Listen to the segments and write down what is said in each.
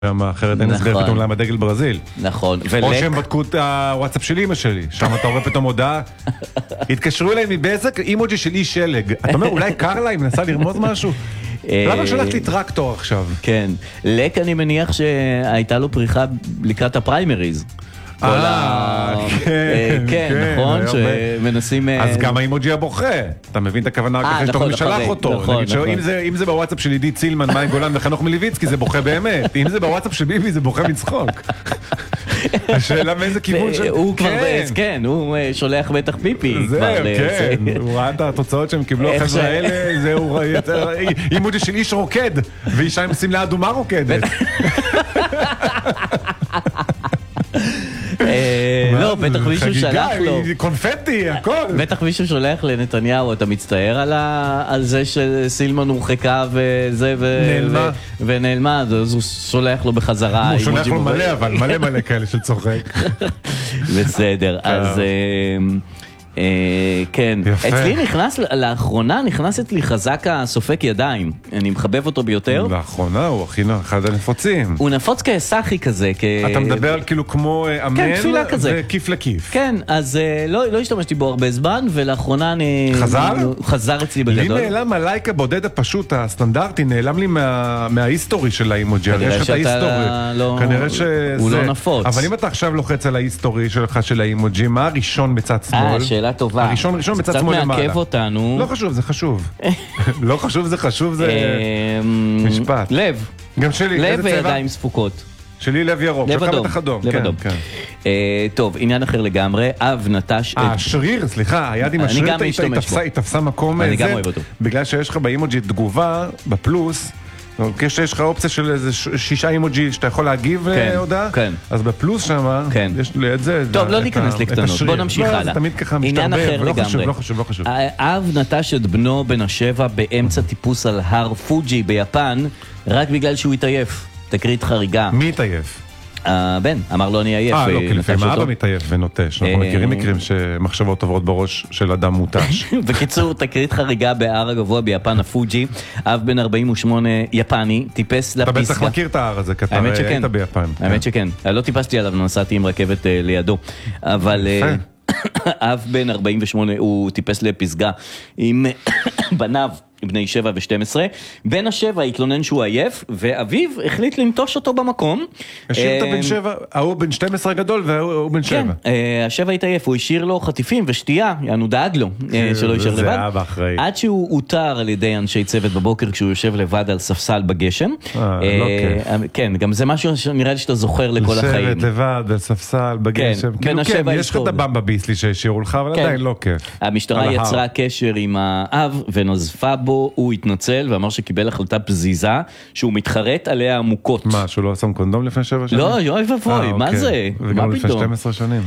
אחרת אין הסבר פתאום למה דגל ברזיל. נכון. או שהם בדקו את הוואטסאפ של אמא שלי, שם אתה רואה פתאום הודעה, התקשרו אליי מבזק, אימוג'י של אי שלג. אתה אומר, אולי קר לה, אם נסה לרמוז משהו? למה שלחת לי טרקטור עכשיו? כן. לק אני מניח שהייתה לו פריחה לקראת הפריימריז. כן, נכון, שמנסים... אז גם האימוג'י הבוכה, אתה מבין את הכוונה רק אחרי שאתה משלח אותו. אם זה בוואטסאפ של עידית סילמן, מאי גולן וחנוך מליביצקי, זה בוכה באמת. אם זה בוואטסאפ של ביבי, זה בוכה מצחוק. השאלה מאיזה כיוון של... הוא כבר, כן, הוא שולח בטח פיפי. זהו, כן, הוא ראה את התוצאות שהם קיבלו החבר'ה האלה, זהו, אימוג'י של איש רוקד, ואישה עם שמלה אדומה רוקדת. לא, בטח מישהו שלח לו קונפטי, הכל בטח מישהו שולח לנתניהו, אתה מצטער על זה שסילמן הורחקה וזה ונעלמה, אז הוא שולח לו בחזרה, הוא שולח לו מלא, אבל מלא כאלה שצוחק. בסדר, אז כן, אצלי לאחרונה נכנסת לי חזק הסופק ידיים, אני מחבב אותו ביותר. לאחרונה הוא הכי אחד הנפוצים, הוא נפוץ כסחי כזה. אתה מדבר על כאילו כמו אמן וכיף לכיף. כן, אז לא השתמשתי בו הרבה זמן, ולאחרונה חזר אצלי בגדול. לי נעלם הלייק הבודד הפשוט הסטנדרטי, נעלם לי מההיסטורי של האימוג'י. כנראה שהוא לא נפוץ. אבל אם אתה עכשיו לוחץ על ההיסטורי שלך של האימוג'י, מה הראשון בצד שמאל? שאלה טובה. הראשון בצד שמאל למעלה. קצת מעכב אותנו. לא חשוב, זה חשוב. לא חשוב, זה חשוב, זה משפט. לב. גם שלי. לב וידיים ספוקות. שלי לב ירוק. לב אדום. לב אדום. טוב, עניין אחר לגמרי. אב נטש... השריר, סליחה, היד עם השריר היא תפסה מקום. אני גם אוהב אותו. בגלל שיש לך באימוג'י תגובה, בפלוס, כשיש לך אופציה של איזה 6 אימוג'י שאתה יכול להגיב להודעה, אז בפלוס שם יש לי את זה. טוב, לא להיכנס לקטנות, בוא נמשיך הלאה. זה תמיד ככה עניין משתרבב, אחר לגמרי. לא חשוב. אב נטש את בנו בן ה7 באמצע טיפוס על הר פוג'י ביפן, רק בגלל שהוא התעייף. תקרית חריגה. מי התעייף? הבן, אמר לו אני עייף. לא, כי לפעמים האבא מתעייף ונוטש. אנחנו מכירים מקרים שמחשבות עוברות בראש של אדם מוטש. בקיצור, תקרית חריגה בהר הגבוה ביפן, הפוג'י. אב בן 48 יפני, טיפס לפסגה. אתה בטח מכיר את ההר הזה, כי אתה היית ביפן. האמת שכן. לא טיפסתי עליו, נסעתי עם רכבת לידו. אבל אב בן 48 הוא טיפס לפסגה עם בניו. בני 7 ו-12, בן ה7 התלונן שהוא עייף, ואביו החליט לנטוש אותו במקום. השאיר את הבן 7, הוא בן 12 גדול והוא בן 7. כן, ה7 התעייף, הוא השאיר לו חטיפים ושתייה, יענו דאג לו, שלא יישאר לבד. זה אבא אחראי. עד שהוא הותר על ידי אנשי צוות בבוקר, כשהוא יושב לבד על ספסל בגשם. לא כיף. כן, גם זה משהו שנראה לי שאתה זוכר לכל החיים. לשבת לבד על ספסל בגשם. כן, כן, יש לך את הבמבה ביסלי שהשאירו לך, אבל עדיין לא כיף. המשטרה יצרה קשר עם האב ונוזפה בו, הוא התנצל ואמר שקיבל החלטה פזיזה, שהוא מתחרט עליה עמוקות. מה, שהוא לא שם קונדום לפני 7 שנים? לא, יואי ובוי, מה זה? וגם לפני 12 שנים.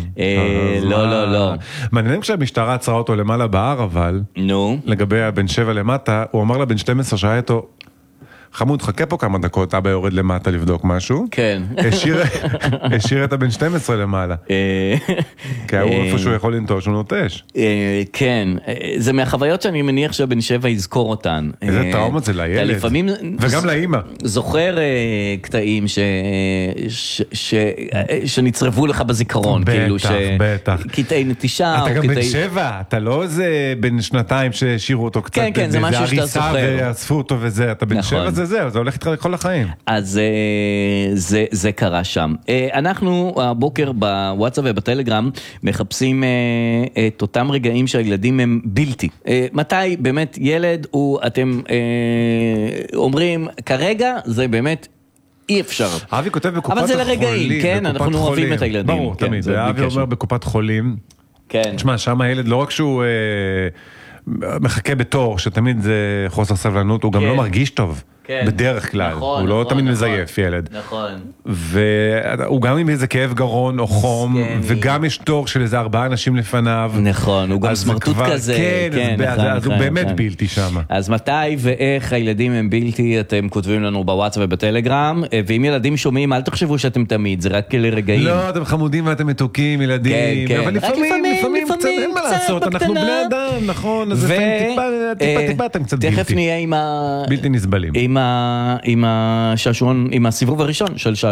לא. מעניין כשהמשטרה עצרה אותו למעלה בהר, אבל, לגבי הבן 7 למטה, הוא אמר לבן 12 שהיה איתו, חמוד, חכה פה כמה דקות, אבא יורד למטה לבדוק משהו. כן. השאיר את הבן 12 למעלה. כי הוא איפה שהוא יכול לנטוש, הוא נוטש. כן, זה מהחוויות שאני מניח שהבן 7 יזכור אותן. איזה טראומות זה לילד. וגם לאמא. זוכר קטעים שנצרבו לך בזיכרון. בטח. קטעי נטישה. אתה גם בן 7, אתה לא איזה בן 2 שהשאירו אותו קצת. כן, זה משהו שאתה זוכר. ואספו אותו וזה, אתה בן 7 זה הולך איתך לכל החיים. אז זה קרה שם. אנחנו הבוקר בוואטסאפ ובטלגרם מחפשים את אותם רגעים שהילדים הם בלתי. מתי באמת ילד אתם אומרים, כרגע זה באמת אי אפשר. אבי כותב בקופת החולים. אבל זה לרגעים, כן, אנחנו אוהבים את הילדים. ברור, תמיד. אבי אומר בקופת חולים. כן. תשמע, שם הילד לא רק שהוא מחכה בתור, שתמיד זה חוסר סבלנות, הוא גם לא מרגיש טוב. בדרך כלל, הוא לא תמיד מזייף ילד. נכון. והוא גם עם איזה כאב גרון או חום, וגם יש תור של איזה 4 אנשים לפניו. נכון, הוא גם סמרטוט כזה. כן, אז הוא באמת בלתי שם. אז מתי ואיך הילדים הם בלתי, אתם כותבים לנו בוואטסאפ ובטלגרם, ואם ילדים שומעים, אל תחשבו שאתם תמיד, זה רק לרגעים. לא, אתם חמודים ואתם מתוקים, ילדים. אבל לפעמים קצת אין מה לעשות, אנחנו בני אדם, נכון, אז טיפה אתם קצת בלתי. תכף נהיה עם בלתי נסבלים. עם השעשועון, עם הסיבוב הראשון של